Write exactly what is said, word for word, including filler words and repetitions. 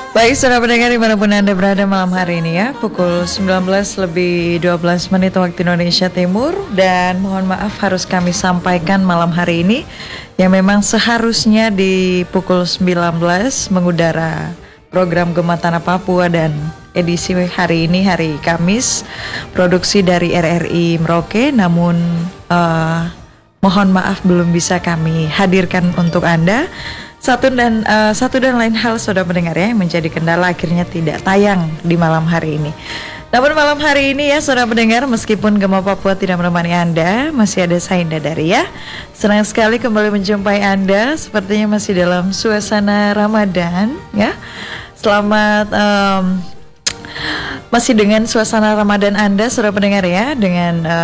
Baik, saudara pendengar dimanapun Anda berada malam hari ini ya, pukul sembilan belas lebih dua belas menit waktu Indonesia Timur. Dan mohon maaf harus kami sampaikan malam hari ini yang memang seharusnya di pukul sembilan belas mengudara program Gema Tanah Papua, dan edisi hari ini hari Kamis produksi dari R R I Merauke, namun uh, mohon maaf belum bisa kami hadirkan untuk Anda. Satu dan uh, satu dan lain hal saudara pendengar ya, yang menjadi kendala akhirnya tidak tayang di malam hari ini. Namun malam hari ini ya saudara pendengar, meskipun Gema Papua tidak menemani Anda, masih ada saya Indah Dari ya. Senang sekali kembali menjumpai Anda, sepertinya masih dalam suasana Ramadan ya. Selamat um, masih dengan suasana Ramadan Anda saudara pendengar ya, dengan uh,